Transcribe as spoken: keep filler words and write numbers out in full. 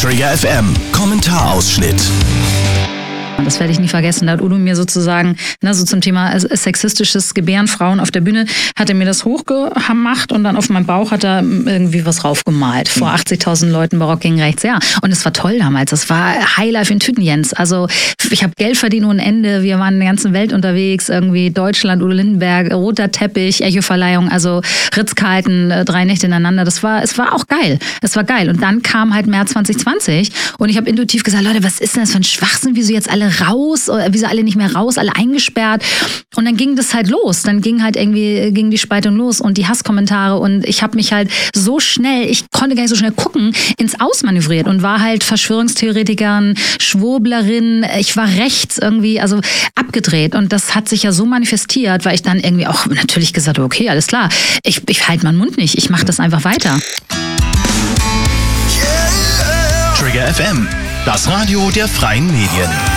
Trigger F M, Kommentarausschnitt. Das werde ich nie vergessen. Da hat Udo mir sozusagen, ne, so zum Thema sexistisches Gebären, Frauen auf der Bühne, hat er mir das hochgemacht und dann auf meinem Bauch hat er irgendwie was raufgemalt. Vor achtzigtausend Leuten Barock gegen rechts, ja. Und es war toll damals. Das war Highlife in Tüten, Jens. Also ich habe Geld verdient ohne Ende. Wir waren in der ganzen Welt unterwegs. Irgendwie Deutschland, Udo Lindenberg, roter Teppich, Echo-Verleihung, also Ritz-Carlton, drei Nächte ineinander. Das war, es war auch geil. Es war geil. Und dann kam halt März zwanzig zwanzig und ich habe intuitiv gesagt, Leute, was ist denn das für ein Schwachsinn? Wieso jetzt alle raus, wieso alle nicht mehr raus, alle eingesperrt. Und dann ging das halt los. Dann ging halt irgendwie, ging die Spaltung los und die Hasskommentare und ich habe mich halt so schnell, ich konnte gar nicht so schnell gucken, ins Ausmanövriert und war halt Verschwörungstheoretikerin, Schwurblerin, ich war rechts irgendwie, also abgedreht und das hat sich ja so manifestiert, weil ich dann irgendwie auch natürlich gesagt habe, okay, alles klar, ich, ich halte meinen Mund nicht, ich mache das einfach weiter. Trigger F M, das Radio der freien Medien.